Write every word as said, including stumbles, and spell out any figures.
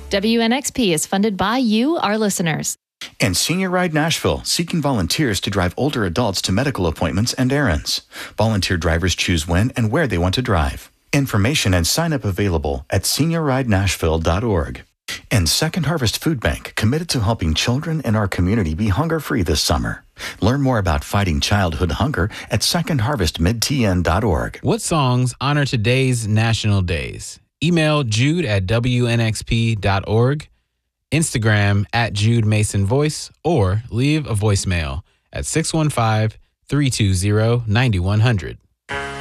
W N X P is funded by you, our listeners. And Senior Ride Nashville, seeking volunteers to drive older adults to medical appointments and errands. Volunteer drivers choose when and where they want to drive. Information and sign-up available at senior ride nashville dot org. And Second Harvest Food Bank, committed to helping children in our community be hunger-free this summer. Learn more about fighting childhood hunger at second harvest mid t n dot org. What songs honor today's national days? Email Jude at w n x p dot org. Instagram at Jude Mason Voice, or leave a voicemail at six one five, three two zero, nine one zero zero.